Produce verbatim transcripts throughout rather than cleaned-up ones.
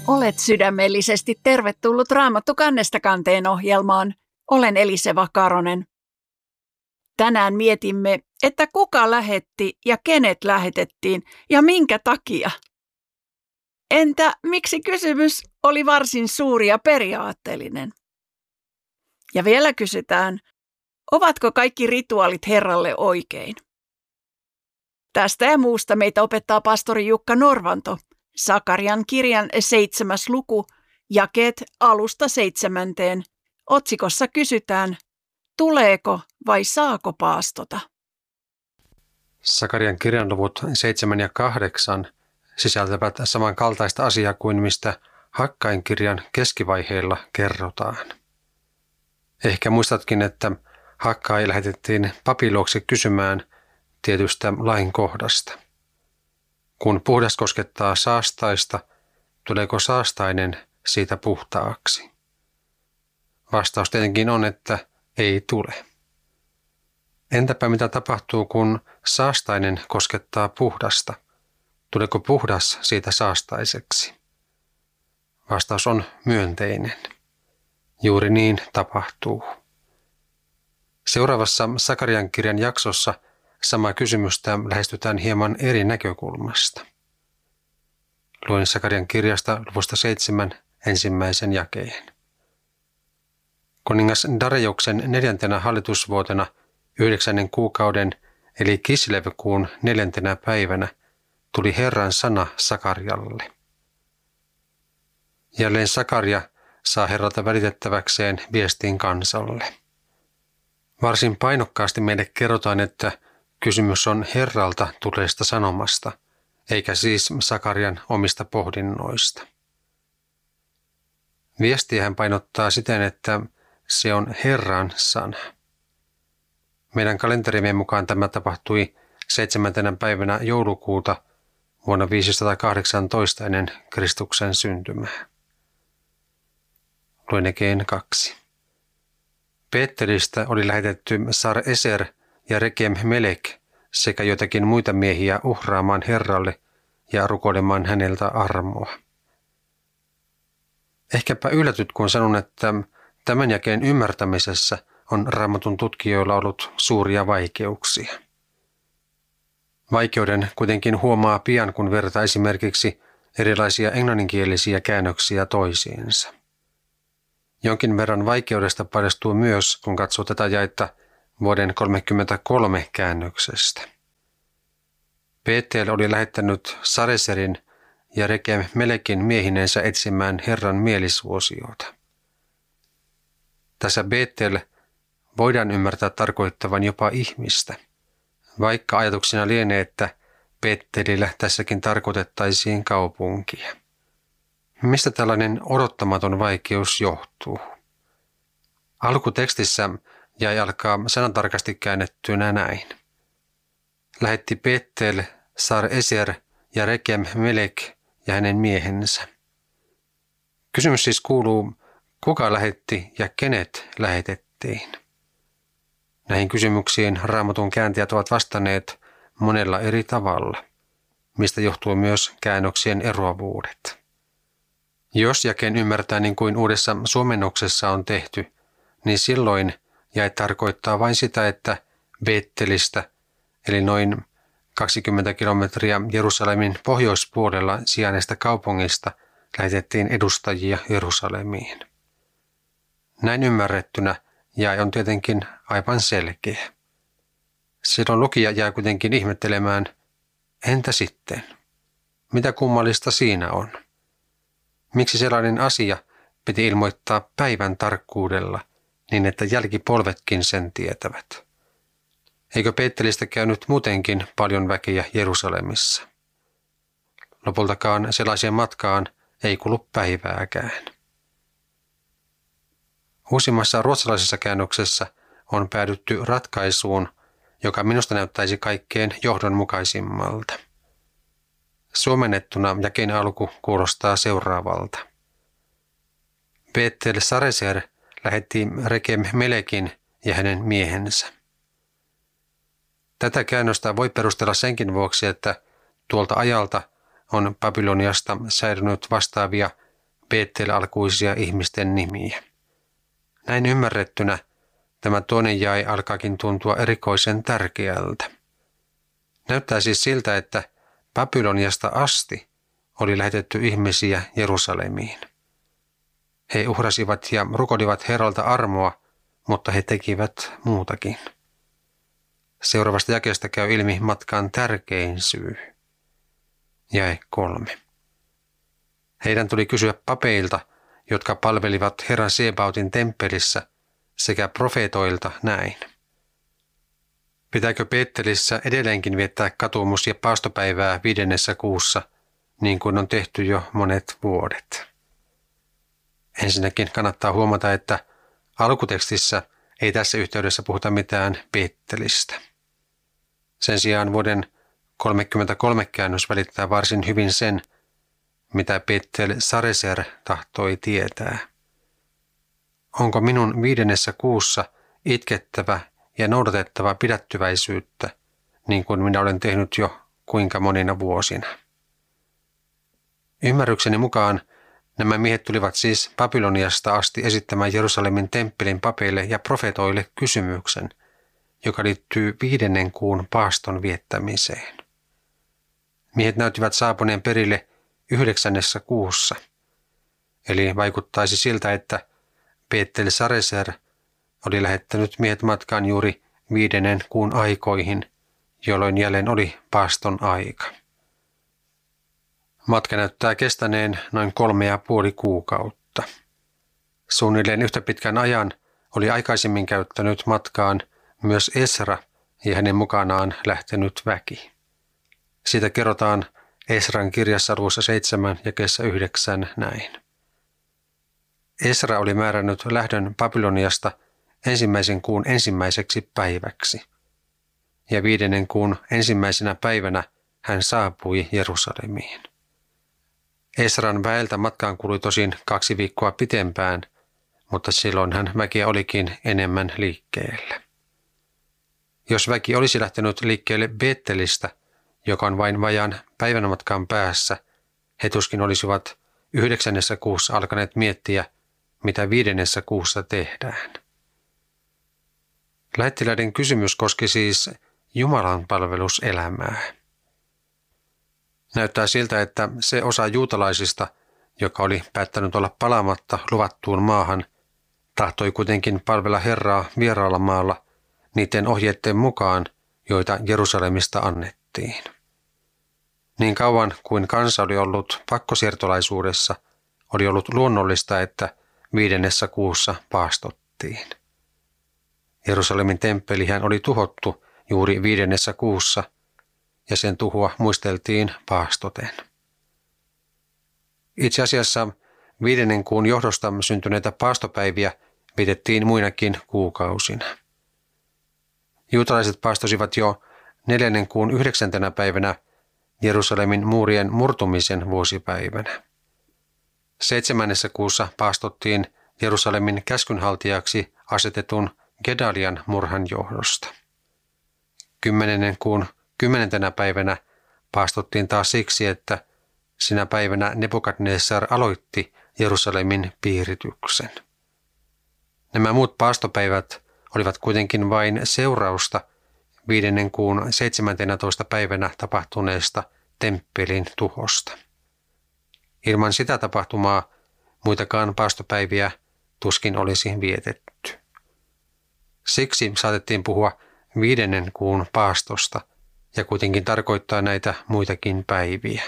Olet sydämellisesti tervetullut Raamattu kannesta kanteen ohjelmaan. Olen Eliseva Karonen. Tänään mietimme, että kuka lähetti ja kenet lähetettiin ja minkä takia. Entä miksi kysymys oli varsin suuri ja periaatteellinen? Ja vielä kysytään, ovatko kaikki rituaalit Herralle oikein? Tästä ja muusta meitä opettaa pastori Jukka Norvanto, Sakarian kirjan seitsemäs luku, jakeet alusta seitsemänteen. Otsikossa kysytään, tuleeko vai saako paastota? Sakarian kirjan luvut seitsemän ja kahdeksan sisältävät samankaltaista asiaa kuin mistä Hakkain kirjan keskivaiheilla kerrotaan. Ehkä muistatkin, että Hakkai lähetettiin papin luokse kysymään tietystä lainkohdasta. Kun puhdas koskettaa saastaista, tuleeko saastainen siitä puhtaaksi? Vastaus tietenkin on, että ei tule. Entäpä mitä tapahtuu, kun saastainen koskettaa puhdasta? Tuleeko puhdas siitä saastaiseksi? Vastaus on myönteinen. Juuri niin tapahtuu. Seuraavassa Sakarian kirjan jaksossa samaa kysymystä lähestytään hieman eri näkökulmasta. Luen Sakarian kirjasta luvusta seitsemän ensimmäisen jakeen. Kuningas Darejuksen neljäntenä hallitusvuotena yhdeksännen kuukauden eli Kislevkuun neljäntenä päivänä tuli Herran sana Sakarialle. Jälleen Sakaria saa Herralta välitettäväkseen viestin kansalle. Varsin painokkaasti meille kerrotaan, että kysymys on Herralta tulleesta sanomasta, eikä siis Sakarian omista pohdinnoista. Viestiä hän painottaa siten, että se on Herran sana. Meidän kalenterimme mukaan tämä tapahtui seitsemäntenä päivänä joulukuuta vuonna viisisataakahdeksantoista ennen Kristuksen syntymää. Luen ekeen kaksi. Peetteristä oli lähetetty Sar Eser ja Rekem Melek sekä joitakin muita miehiä uhraamaan Herralle ja rukoilemaan häneltä armoa. Ehkäpä yllätyt, kun sanon, että tämän jakeen ymmärtämisessä on Raamatun tutkijoilla ollut suuria vaikeuksia. Vaikeuden kuitenkin huomaa pian, kun vertaa esimerkiksi erilaisia englanninkielisiä käännöksiä toisiinsa. Jonkin verran vaikeudesta paljastuu myös, kun katsoo tätä jaetta vuoden kolmekymmentäkolme käännöksestä. Peetel oli lähettänyt Sareserin ja Rekem Melekin miehineensä etsimään Herran mielisuosiota. Tässä Betel voidaan ymmärtää tarkoittavan jopa ihmistä, vaikka ajatuksena lienee, että Betelillä tässäkin tarkoitettaisiin kaupunkia. Mistä tällainen odottamaton vaikeus johtuu? Alkutekstissä jäi alkaa sanantarkasti käännettynä näin. Lähetti Betel, Sar Eser ja Rekem Melek ja hänen miehensä. Kysymys siis kuuluu, kuka lähetti ja kenet lähetettiin? Näihin kysymyksiin Raamatun kääntäjät ovat vastanneet monella eri tavalla, mistä johtuu myös käännöksien eroavuudet. Jos jakeen ymmärtää niin kuin uudessa suomennoksessa on tehty, niin silloin jäi tarkoittaa vain sitä, että Beettelistä, eli noin kaksikymmentä kilometriä Jerusalemin pohjoispuolella sijainneesta kaupungista, lähetettiin edustajia Jerusalemiin. Näin ymmärrettynä jäi on tietenkin aivan selkeä. Silloin lukija jää kuitenkin ihmettelemään, entä sitten? Mitä kummallista siinä on? Miksi sellainen asia piti ilmoittaa päivän tarkkuudella niin, että jälkipolvetkin sen tietävät? Eikö Peettelistä käynyt muutenkin paljon väkeä Jerusalemissa? Lopultakaan sellaiseen matkaan ei kulu päivääkään. Uusimmassa ruotsalaisessa käännöksessä on päädytty ratkaisuun, joka minusta näyttäisi kaikkein johdonmukaisimmalta. Suomennettuna jakeen alku kuulostaa seuraavalta. Betel Sareser lähetti Rekem Melekin ja hänen miehensä. Tätä käännöstä voi perustella senkin vuoksi, että tuolta ajalta on Babyloniasta säilynyt vastaavia Beettel-alkuisia ihmisten nimiä. Näin ymmärrettynä tämä toinen jae alkaakin tuntua erikoisen tärkeältä. Näyttää siis siltä, että Babyloniasta asti oli lähetetty ihmisiä Jerusalemiin. He uhrasivat ja rukoilivat Herralta armoa, mutta he tekivät muutakin. Seuraavasta jakeesta käy ilmi matkan tärkein syy. Jae kolme. Heidän tuli kysyä papeilta, jotka palvelivat Herran Sebautin temppelissä, sekä profeetoilta näin. Pitääkö Beettelissä edelleenkin viettää katumus- ja paastopäivää viidennessä kuussa, niin kuin on tehty jo monet vuodet? Ensinnäkin kannattaa huomata, että alkutekstissä ei tässä yhteydessä puhuta mitään Beettelistä. Sen sijaan vuoden kolmekymmentäkolme käännös välittää varsin hyvin sen, mitä Beettel Sareser tahtoi tietää. Onko minun viidennessä kuussa itkettävä ja noudatettava pidättyväisyyttä, niin kuin minä olen tehnyt jo kuinka monina vuosina? Ymmärrykseni mukaan nämä miehet tulivat siis Babyloniasta asti esittämään Jerusalemin temppelin papeille ja profetoille kysymyksen, joka liittyy viidennen kuun paaston viettämiseen. Miehet näyttivät saapuneen perille yhdeksännessä kuussa, eli vaikuttaisi siltä, että Beettel Sareser oli lähettänyt miehet matkaan juuri viidennen kuun aikoihin, jolloin jälleen oli paaston aika. Matka näyttää kestäneen noin kolme ja puoli kuukautta. Suunnilleen yhtä pitkän ajan oli aikaisemmin käyttänyt matkaan myös Esra ja hänen mukanaan lähtenyt väki. Siitä kerrotaan Esran kirjassa luvussa seitsemän jakeessa yhdeksän näin. Esra oli määrännyt lähdön Babyloniasta ensimmäisen kuun ensimmäiseksi päiväksi, ja viidennen kuun ensimmäisenä päivänä hän saapui Jerusalemiin. Esran väeltä matkaan kului tosin kaksi viikkoa pitempään, mutta silloin hän väkeä olikin enemmän liikkeellä. Jos väki olisi lähtenyt liikkeelle Beettelistä, joka on vain vajaan päivän matkan päässä, he tuskin olisivat yhdeksännessä kuussa alkaneet miettiä, mitä viidennessä kuussa tehdään. Lähettiläiden kysymys koski siis Jumalan palveluselämää. Näyttää siltä, että se osa juutalaisista, joka oli päättänyt olla palaamatta luvattuun maahan, tahtoi kuitenkin palvella Herraa vieraalla maalla niiden ohjeiden mukaan, joita Jerusalemista annettiin. Niin kauan kuin kansa oli ollut pakkosiirtolaisuudessa, oli ollut luonnollista, että viidennessä kuussa paastottiin. Jerusalemin temppelihän oli tuhottu juuri viidennessä kuussa, ja sen tuhoa muisteltiin paastoten. Itse asiassa viidennen kuun johdosta syntyneitä paastopäiviä vietettiin muinakin kuukausina. Juutalaiset paastosivat jo neljännen kuun yhdeksäntenä päivänä Jerusalemin muurien murtumisen vuosipäivänä. Seitsemännessä kuussa paastottiin Jerusalemin käskynhaltijaksi asetetun Gedalian murhan johdosta. Kymmenennen kuun kymmenentenä päivänä paastottiin taas siksi, että sinä päivänä Nebukadnessar aloitti Jerusalemin piirityksen. Nämä muut paastopäivät olivat kuitenkin vain seurausta viidennen kuun seitsemäntenätoista päivänä tapahtuneesta temppelin tuhosta. Ilman sitä tapahtumaa muitakaan paastopäiviä tuskin olisi vietetty. Siksi saatettiin puhua viidennen kuun paastosta ja kuitenkin tarkoittaa näitä muitakin päiviä.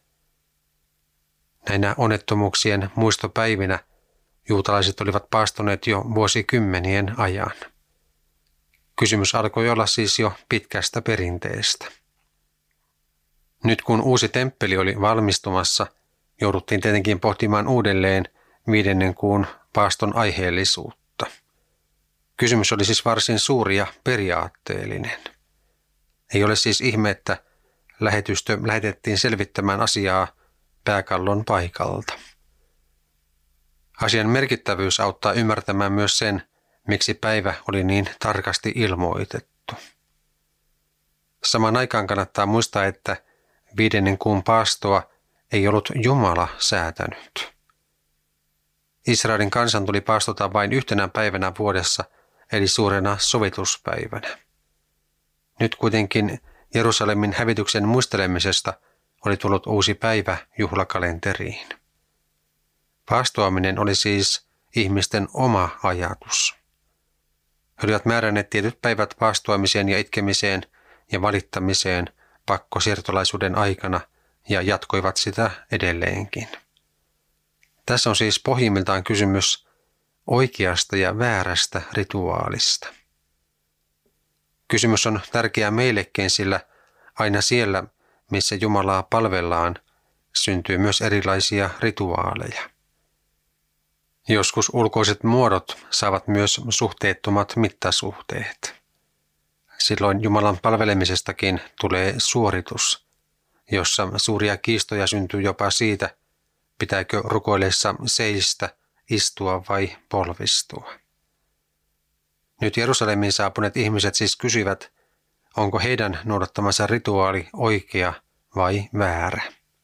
Näinä onnettomuuksien muistopäivinä juutalaiset olivat paastoneet jo vuosikymmenien ajan. Kysymys alkoi olla siis jo pitkästä perinteestä. Nyt kun uusi temppeli oli valmistumassa, jouduttiin tietenkin pohtimaan uudelleen viidennen kuun paaston aiheellisuutta. Kysymys oli siis varsin suuri ja periaatteellinen. Ei ole siis ihme, että lähetystö lähetettiin selvittämään asiaa pääkallon paikalta. Asian merkittävyys auttaa ymmärtämään myös sen, miksi päivä oli niin tarkasti ilmoitettu. Samaan aikaan kannattaa muistaa, että viidennen kuun paastoa ei ollut Jumala säätänyt. Israelin kansan tuli paastota vain yhtenä päivänä vuodessa, eli suurena sovituspäivänä. Nyt kuitenkin Jerusalemin hävityksen muistelemisesta oli tullut uusi päivä juhlakalenteriin. Paastoaminen oli siis ihmisten oma ajatus. He olivat määränneet tietyt päivät paastoamiseen ja itkemiseen ja valittamiseen pakkosiirtolaisuuden aikana ja jatkoivat sitä edelleenkin. Tässä on siis pohjimmiltaan kysymys oikeasta ja väärästä rituaalista. Kysymys on tärkeä meillekin, sillä aina siellä, missä Jumalaa palvellaan, syntyy myös erilaisia rituaaleja. Joskus ulkoiset muodot saavat myös suhteettomat mittasuhteet. Silloin Jumalan palvelemisestakin tulee suoritus, jossa suuria kiistoja syntyy jopa siitä, pitääkö rukoillessa seistä, istua vai polvistua. Nyt Jerusalemiin saapuneet ihmiset siis kysyvät, onko heidän noudattamansa rituaali oikea vai väärä.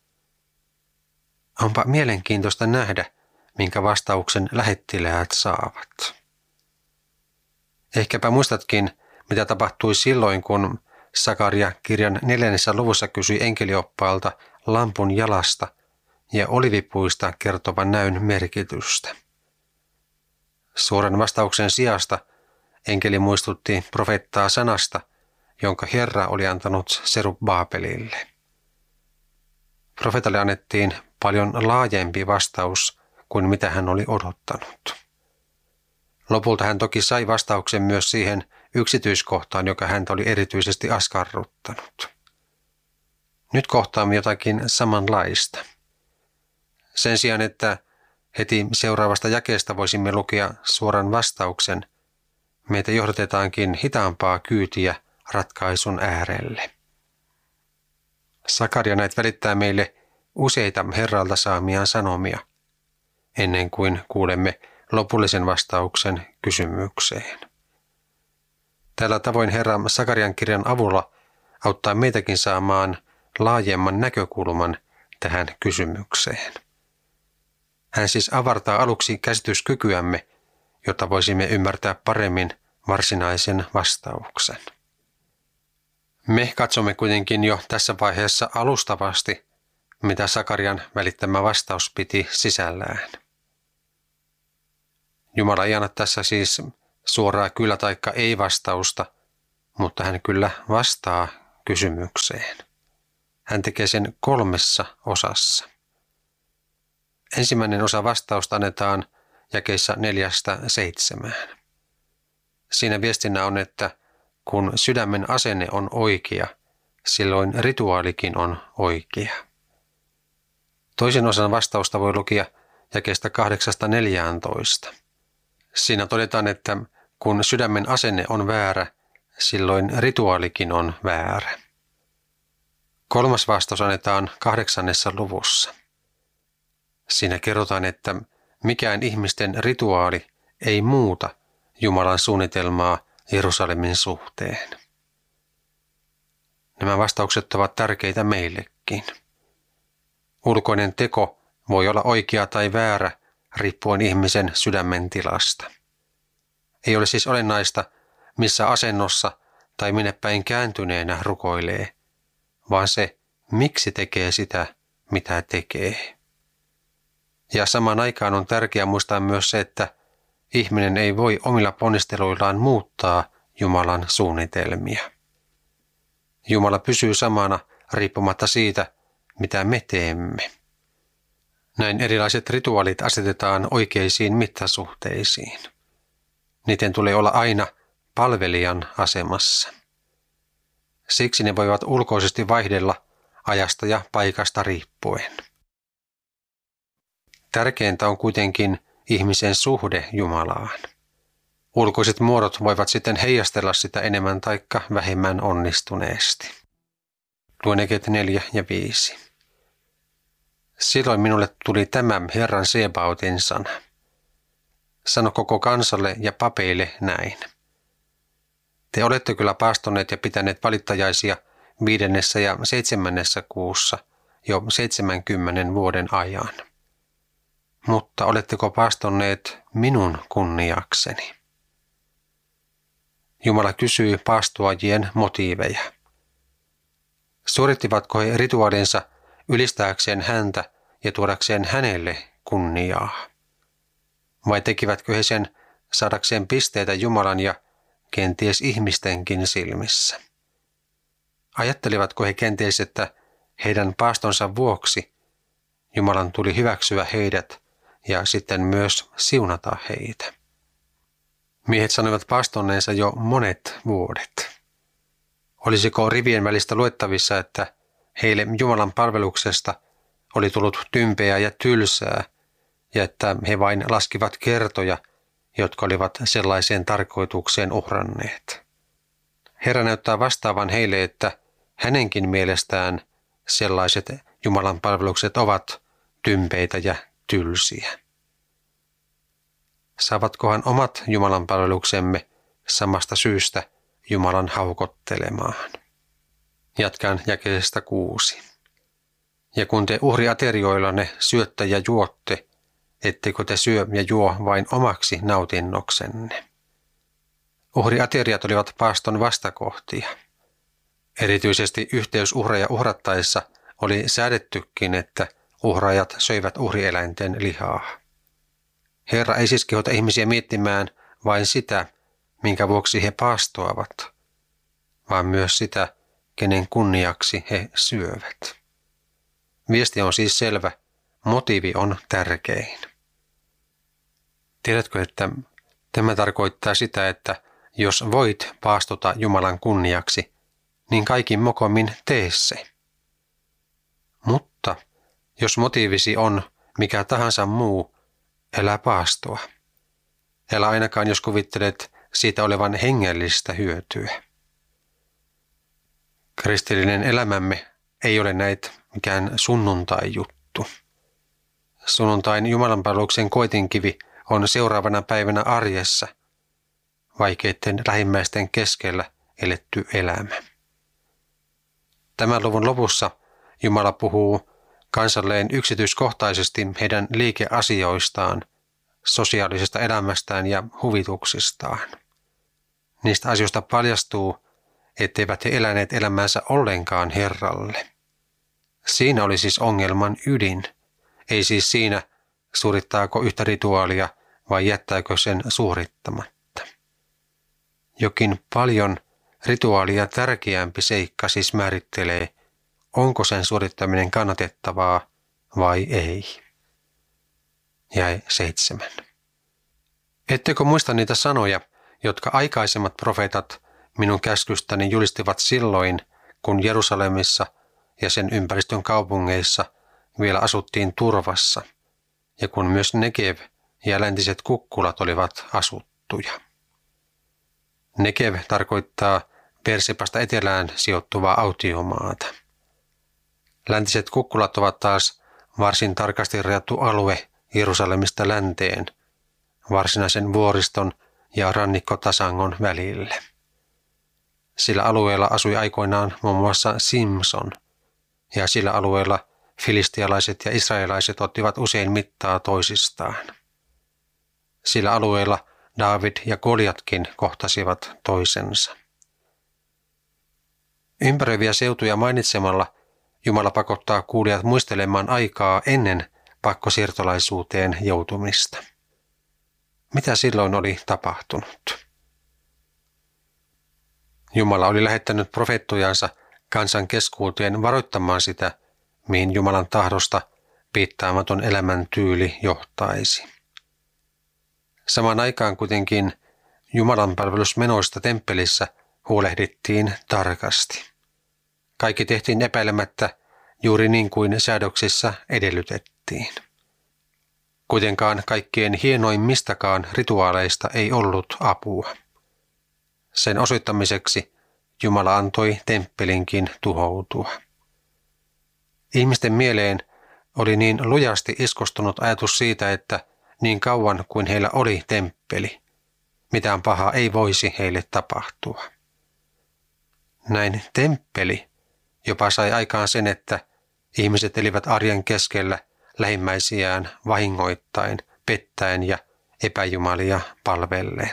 Onpa mielenkiintoista nähdä, minkä vastauksen lähettiläät saavat. Ehkäpä muistatkin, mitä tapahtui silloin, kun Sakaria kirjan neljännessä luvussa kysyi enkelioppaalta lampun jalasta ja olivipuista kertovan näyn merkitystä. Suoran vastauksen sijasta enkeli muistutti profeettaa sanasta, jonka Herra oli antanut Serubbaabelille. Profeetalle annettiin paljon laajempi vastaus kuin mitä hän oli odottanut. Lopulta hän toki sai vastauksen myös siihen yksityiskohtaan, joka häntä oli erityisesti askarruttanut. Nyt kohtaamme jotakin samanlaista. Sen sijaan, että heti seuraavasta jakeesta voisimme lukea suoran vastauksen, meitä johdatetaankin hitaampaa kyytiä ratkaisun äärelle. Sakaria näet välittää meille useita Herralta saamiaan sanomia, ennen kuin kuulemme lopullisen vastauksen kysymykseen. Tällä tavoin Herra Sakarian kirjan avulla auttaa meitäkin saamaan laajemman näkökulman tähän kysymykseen. Hän siis avartaa aluksi käsityskykyämme, jotta voisimme ymmärtää paremmin varsinaisen vastauksen. Me katsomme kuitenkin jo tässä vaiheessa alustavasti, mitä Sakarian välittämä vastaus piti sisällään. Jumala ei anna tässä siis suoraa kyllä taikka ei vastausta, mutta hän kyllä vastaa kysymykseen. Hän tekee sen kolmessa osassa. Ensimmäinen osa vastausta annetaan jakeissa neljästä seitsemään. Siinä viestinä on, että kun sydämen asenne on oikea, silloin rituaalikin on oikea. Toisen osan vastausta voi lukea jakeesta kahdeksasta neljääntoista. Siinä todetaan, että kun sydämen asenne on väärä, silloin rituaalikin on väärä. Kolmas vastaus annetaan kahdeksannessa luvussa. Siinä kerrotaan, että mikään ihmisten rituaali ei muuta Jumalan suunnitelmaa Jerusalemin suhteen. Nämä vastaukset ovat tärkeitä meillekin. Ulkoinen teko voi olla oikea tai väärä riippuen ihmisen sydämen tilasta. Ei ole siis olennaista, missä asennossa tai minne päin kääntyneenä rukoilee, vaan se, miksi tekee sitä, mitä tekee. Ja samaan aikaan on tärkeää muistaa myös se, että ihminen ei voi omilla ponnisteluillaan muuttaa Jumalan suunnitelmia. Jumala pysyy samana riippumatta siitä, mitä me teemme. Näin erilaiset rituaalit asetetaan oikeisiin mittasuhteisiin. Niiden tulee olla aina palvelijan asemassa. Siksi ne voivat ulkoisesti vaihdella ajasta ja paikasta riippuen. Tärkeintä on kuitenkin ihmisen suhde Jumalaan. Ulkoiset muodot voivat sitten heijastella sitä enemmän taikka vähemmän onnistuneesti. Luen jakeet neljä ja viisi. Silloin minulle tuli tämä Herran Sebaotin sana. Sano koko kansalle ja papeille näin. Te olette kyllä paastoneet ja pitäneet valittajaisia viidennessä ja seitsemännessä kuussa jo seitsemänkymmenen vuoden ajan. mutta oletteko paastonneet minun kunniakseni? Jumala kysyy paastoajien motiiveja. Suorittivatko he rituaalinsa ylistääkseen häntä ja tuodakseen hänelle kunniaa? Vai tekivätkö he sen saadakseen pisteitä Jumalan ja kenties ihmistenkin silmissä? Ajattelivatko he kenties, että heidän paastonsa vuoksi Jumalan tuli hyväksyä heidät ja sitten myös siunata heitä? Miehet sanoivat paastonneensa jo monet vuodet. Olisiko rivien välistä luettavissa, että heille Jumalan palveluksesta oli tullut tympeää ja tylsää, ja että he vain laskivat kertoja, jotka olivat sellaiseen tarkoitukseen uhranneet? Herra näyttää vastaavan heille, että hänenkin mielestään sellaiset Jumalan palvelukset ovat tympeitä ja tylsiä. Saavatkohan omat Jumalan palveluksemme samasta syystä Jumalan haukottelemaan? Jatkan jakeesta kuusi. Ja kun te uhriaterioillanne syötte ja juotte, ettekö te syö ja juo vain omaksi nautinnoksenne? Uhriateriat olivat paaston vastakohtia. Erityisesti yhteysuhreja uhrattaessa oli säädettykin, että uhraajat söivät uhrieläinten lihaa. Herra ei siis kehota ihmisiä miettimään vain sitä, minkä vuoksi he paastoavat, vaan myös sitä, kenen kunniaksi he syövät. Viesti on siis selvä, motiivi on tärkein. Tiedätkö, että tämä tarkoittaa sitä, että jos voit paastota Jumalan kunniaksi, niin kaikin mokomin tee se. Mutta jos motiivisi on mikä tahansa muu, älä paastoa. Älä ainakaan, jos kuvittelet siitä olevan hengellistä hyötyä. Kristillinen elämämme ei ole näitä mikään sunnuntai-juttu. Sunnuntain jumalanpalveluksen koetinkivi on seuraavana päivänä arjessa, vaikeiden lähimmäisten keskellä eletty elämä. Tämän luvun lopussa Jumala puhuu kansalleen yksityiskohtaisesti heidän liikeasioistaan, sosiaalisesta elämästään ja huvituksistaan. Niistä asioista paljastuu, etteivät he eläneet elämänsä ollenkaan Herralle. Siinä oli siis ongelman ydin, ei siis siinä, suorittaako yhtä rituaalia vai jättääkö sen suorittamatta. Jokin paljon rituaalia tärkeämpi seikka siis määrittelee, onko sen suorittaminen kannatettavaa vai ei. Jäi seitsemän. Ettekö muista niitä sanoja, jotka aikaisemmat profeetat minun käskystäni julistivat silloin, kun Jerusalemissa ja sen ympäristön kaupungeissa vielä asuttiin turvassa, ja kun myös Negev ja läntiset kukkulat olivat asuttuja. Negev tarkoittaa Beersebasta etelään sijoittuvaa autiomaata. Läntiset kukkulat ovat taas varsin tarkasti rajattu alue Jerusalemista länteen, varsinaisen vuoriston ja rannikkotasangon välille. Sillä alueella asui aikoinaan muun muassa Simson, ja sillä alueella filistialaiset ja israelaiset ottivat usein mittaa toisistaan. Sillä alueella Daavid ja Goliatkin kohtasivat toisensa. Ympäröiviä seutuja mainitsemalla Jumala pakottaa kuulijat muistelemaan aikaa ennen pakkosiirtolaisuuteen joutumista. Mitä silloin oli tapahtunut? Jumala oli lähettänyt profeettojansa kansan keskuuteen varoittamaan sitä, mihin Jumalan tahdosta piittaamaton elämäntyyli johtaisi. Samaan aikaan kuitenkin Jumalan palvelusmenoista temppelissä huolehdittiin tarkasti. Kaikki tehtiin epäilemättä juuri niin kuin säädöksissä edellytettiin. Kuitenkaan kaikkien hienoimmistakaan rituaaleista ei ollut apua. Sen osoittamiseksi Jumala antoi temppelinkin tuhoutua. Ihmisten mieleen oli niin lujasti iskostunut ajatus siitä, että niin kauan kuin heillä oli temppeli, mitään pahaa ei voisi heille tapahtua. Näin temppeli jopa sai aikaan sen, että ihmiset elivät arjen keskellä lähimmäisiään vahingoittain, pettäen ja epäjumalia palvellen.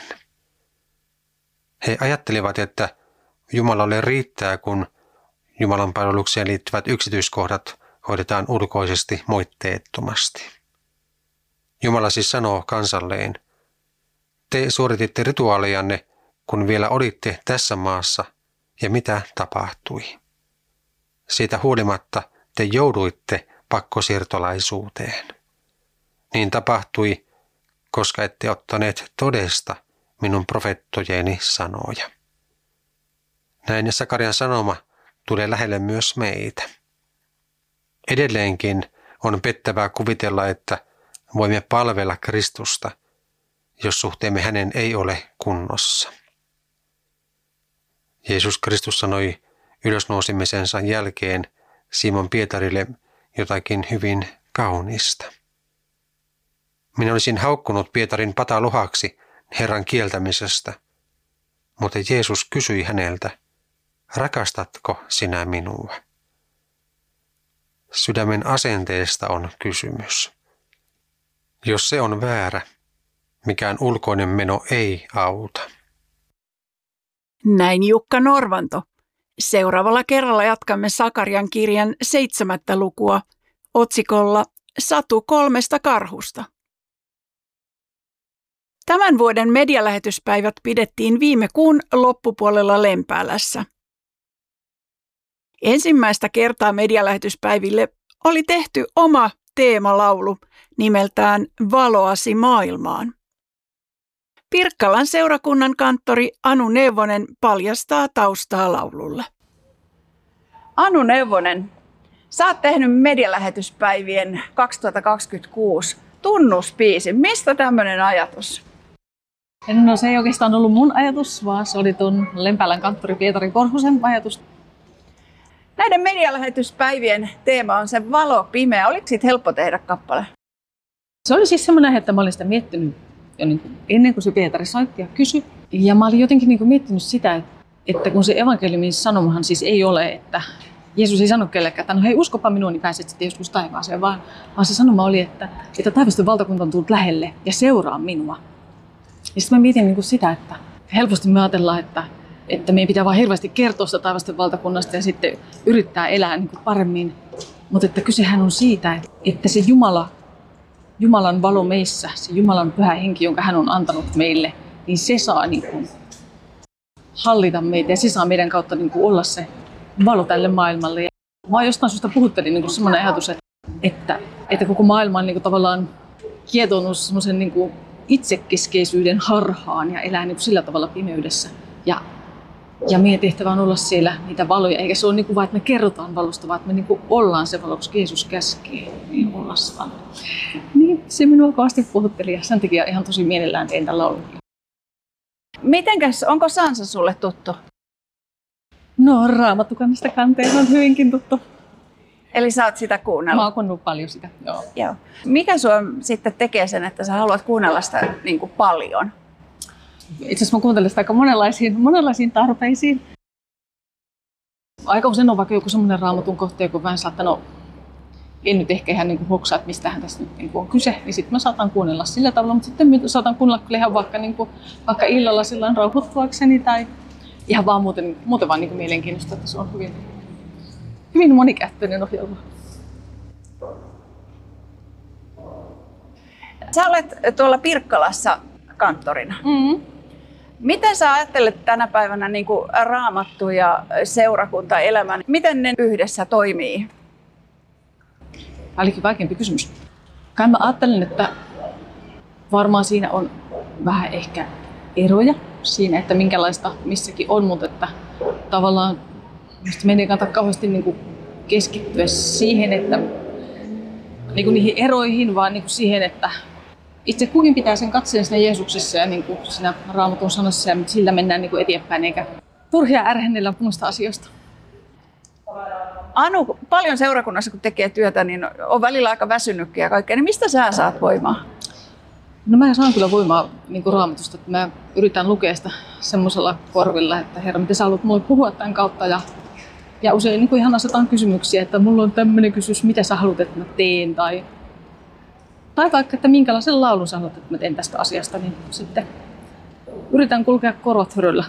He ajattelivat, että Jumalalle riittää, kun Jumalan palvelukseen liittyvät yksityiskohdat hoidetaan ulkoisesti moitteettomasti. Jumala siis sanoo kansalleen, te suorititte rituaalejanne, kun vielä olitte tässä maassa, ja mitä tapahtui? Siitä huolimatta te jouduitte pakkosiirtolaisuuteen. Niin tapahtui, koska ette ottaneet todesta minun profeettojeni sanoja. Näin Sakarian sanoma tulee lähelle myös meitä. Edelleenkin on pettävää kuvitella, että voimme palvella Kristusta, jos suhteemme hänen ei ole kunnossa. Jeesus Kristus sanoi ylösnousemisensa jälkeen Simon Pietarille jotakin hyvin kaunista. Minä olisin haukkunut Pietarin pataluhaksi Herran kieltämisestä, mutta Jeesus kysyi häneltä, rakastatko sinä minua? Sydämen asenteesta on kysymys. Jos se on väärä, mikään ulkoinen meno ei auta. Näin Jukka Norvanto. Seuraavalla kerralla jatkamme Sakarian kirjan seitsemättä lukua otsikolla Satu kolmesta karhusta. Tämän vuoden medialähetyspäivät pidettiin viime kuun loppupuolella Lempäälässä. Ensimmäistä kertaa medialähetyspäiville oli tehty oma teemalaulu nimeltään Valoasi maailmaan. Pirkkalan seurakunnan kanttori Anu Neuvonen paljastaa taustaa laululle. Anu Neuvonen, sä oot tehnyt medialähetyspäivien kaksituhattakaksikymmentäkuusi tunnuspiisin. Mistä tämmöinen ajatus? No se ei oikeastaan ollut mun ajatus, vaan se oli tuon Lempäälän kanttori Pietari Korhosen ajatus. Näiden medialähetyspäivien teema on se valo pimeä. Oliko siitä helppo tehdä kappale? Se oli siis semmoinen, että mä olin sitä miettinyt jo niin kuin ennen kuin se Pietari soitti ja kysyi. Ja mä olin jotenkin niin kuin miettinyt sitä, että kun se evankeliumin sanomahan siis ei ole, että Jeesus ei sano kellekään, että no hei, uskopa minuun, niin pääset sitten joskus taivaaseen, vaan, vaan se sanoma oli, että, että taivasten valtakunta on tullut lähelle ja seuraa minua. Ja sitten mä mietin niin kuin sitä, että helposti me ajatellaan, että, että meidän pitää vaan hirveästi kertoa sitä taivasten valtakunnasta ja sitten yrittää elää niin kuin paremmin. Mutta että kysehän on siitä, että se Jumala, Jumalan valo meissä, se Jumalan pyhä henki, jonka hän on antanut meille, niin se saa niin kuin hallita meitä ja se saa meidän kautta niin kuin olla se valo tälle maailmalle. Ja mä jostain syystä puhuttelin niin semmoinen ajatus, että, että, että koko maailma on niin kuin tavallaan kietonut semmoisen niin kuin itsekeskeisyyden harhaan ja elää niin kuin sillä tavalla pimeydessä. Ja, ja meidän tehtävä on olla siellä niitä valoja, eikä se ole niin kuin vaan, että me kerrotaan valosta, vaan että me niin kuin ollaan se valo, koska Jeesus käskee niin olla se valo. Niin, se minua kovasti puhutteli ja sen takia ihan tosi mielellään tein tällä laulun. Mitenkäs, onko Sansa sulle tuttu? No, Raamattu kannesta kanteen on hyvinkin tuttu. Eli sä oot sitä kuunnellut? Mä oon kuunnellut paljon sitä, joo. Joo. Mikä sua sitten tekee sen, että sä haluat kuunnella sitä niin kuin paljon? Itse asiassa mä kuuntelen sitä aika monenlaisiin, monenlaisiin tarpeisiin. Aika usein on vaikka joku semmoinen Raamatun kohta, kun vähän saattaa, no en nyt ehkä ihan niin hoksaa, että mistähän tässä nyt niin on kyse, niin sitten mä saatan kuunnella sillä tavalla, mutta sitten mä saatan kuunnella kyllä ihan vaikka, niin kuin, vaikka illalla silloin rauhoittuakseni tai ihan vaan muuten, muuten vaan niin kuin mielenkiinnosta, että se on hyvin, hyvin monikäyttöinen ohjelma. Sä olet tuolla Pirkkalassa kanttorina. Mm-hmm. Miten sä ajattelet tänä päivänä niin kuin Raamattu ja seurakuntaelämä, miten ne yhdessä toimii? Tämä olikin vaikeampi kysymys. Kai mä ajattelen, että varmaan siinä on vähän ehkä eroja siinä, että minkälaista missäkin on, mutta että tavallaan meidän ei kannata kauheasti niin kuin keskittyä siihen, että niin kuin niihin eroihin, vaan niin kuin siihen, että itse kukin pitää sen katseen siinä Jeesuksessa ja niin kuin siinä Raamatun sanassa ja sillä mennään niin kuin eteenpäin, eikä turhia ärhennellä muista asioista. Anu, paljon seurakunnassa kun tekee työtä, niin on välillä aika väsynytkin ja kaikkea, niin mistä sä saat voimaa? No mä saan kyllä voimaa niin kuin Raamatusta, että mä yritän lukea sitä semmoisella korvilla, että Herra, miten sä haluat mulle puhua tämän kautta. Ja, ja usein niin kuin ihan asetan kysymyksiä, että mulla on tämmöinen kysymys, mitä sä haluat, että mä teen, tai Tai vaikka, että minkälaisen laulun sä haluat, että mä teen tästä asiasta, niin sitten yritän kulkea korvat hyröllä.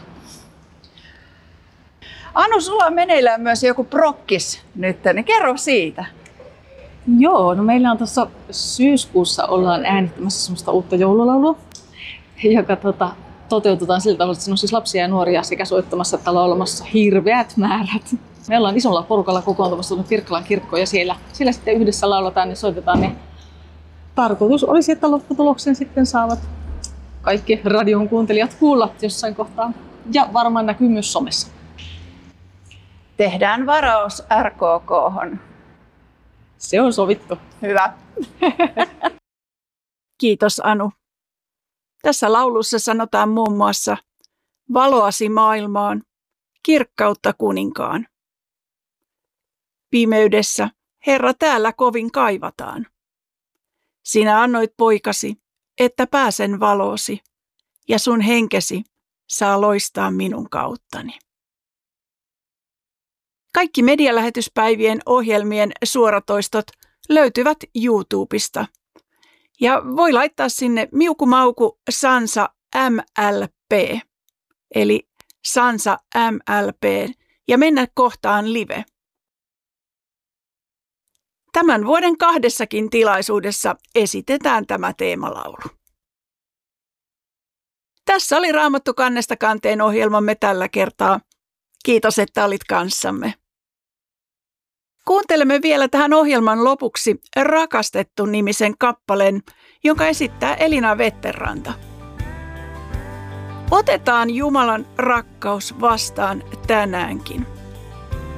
Anu, sulla on meneillään myös joku prokkis nyt, niin kerro siitä. Joo, no meillä on tuossa syyskuussa ollaan äänittämässä semmoista uutta joululaulua, joka tota, toteutetaan sillä tavalla, että siinä on siis lapsia ja nuoria sekä soittamassa että laulamassa hirveät määrät. Me ollaan isolla porukalla kokoontumassa tuonne Pirkkalan kirkkoon ja siellä, siellä sitten yhdessä lauletaan ja soitetaan. Niin tarkoitus olisi, että lopputuloksen sitten saavat kaikki radion kuuntelijat kuulla jossain kohtaa ja varmaan näkyy myös somessa. Tehdään varaus R K K:hon. Se on sovittu. Hyvä. Kiitos Anu. Tässä laulussa sanotaan muun muassa valoasi maailmaan, kirkkautta kuninkaan. Pimeydessä Herra täällä kovin kaivataan. Sinä annoit poikasi, että pääsen valoosi, ja sun henkesi saa loistaa minun kauttani. Kaikki medialähetyspäivien ohjelmien suoratoistot löytyvät YouTubesta. Ja voi laittaa sinne miukumauku Sansa M L P, eli Sansa M L P, ja mennä kohtaan live. Tämän vuoden kahdessakin tilaisuudessa esitetään tämä teemalaulu. Tässä oli Raamattu kannesta kanteen ohjelmamme tällä kertaa. Kiitos, että olit kanssamme. Kuuntelemme vielä tähän ohjelman lopuksi Rakastettu-nimisen kappaleen, jonka esittää Elina Vetterranta. Otetaan Jumalan rakkaus vastaan tänäänkin.